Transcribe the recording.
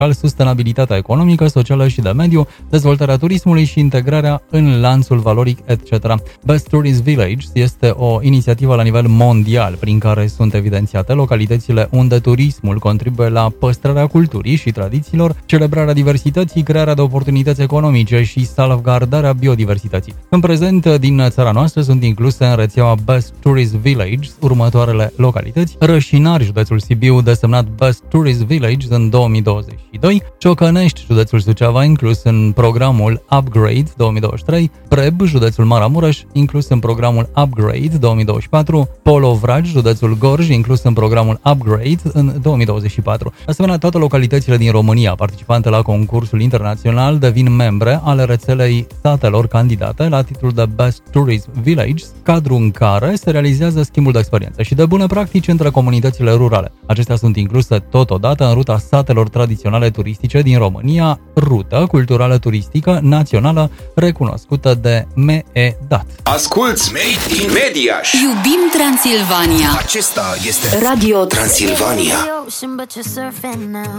sustenabilitatea economică, socială și de mediu, dezvoltarea turismului și integrarea în lanțul valoric, etc. Best Tourist Village este o inițiativă la nivel mondial prin care sunt evidențiate localitățile unde turismul contribuie la păstrarea culturii și tradițiilor, celebrarea diversității, crearea de oportunități economice și salvgardarea biodiversității. În prezent, din țara noastră sunt incluse în rețeaua Best Tourist Village următoarele localități: Rășinari, județul Sibiu, desemnat Best Tourist Village în 2022, Ciocănești, județul Suceava, inclus în programul Upgrade 2023, Preb, județul Maramureș, inclus în programul Upgrade 2024, Polovragi, județul Gorj, inclus în programul Upgrade în 2024. Asemenea, toate localitățile din România participante la concursul internațional devin membre ale rețelei statelor candidate la titlul de Best Tourist Village, cadru în care se realizează schimbul de experiențe și de bune practici între comunitățile rurale. Acestea sunt incluse totodată în ruta satelor tradiționale turistice din România, rută culturală turistică națională recunoscută de MEDAT. Asculți Made in Mediaș! Iubim Transilvania! Acesta este Radio Transilvania.